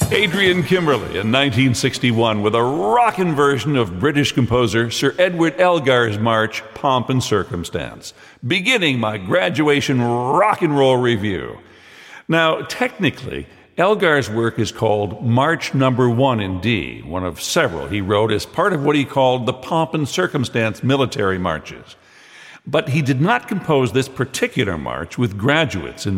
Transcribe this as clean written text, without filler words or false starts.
Adrian Kimberley in 1961 with a rockin' version of British composer Sir Edward Elgar's march, Pomp and Circumstance, beginning my graduation rock and roll review. Now, technically, Elgar's work is called March Number 1 in D, one of several he wrote as part of what he called the Pomp and Circumstance military marches. But he did not compose this particular march with graduates in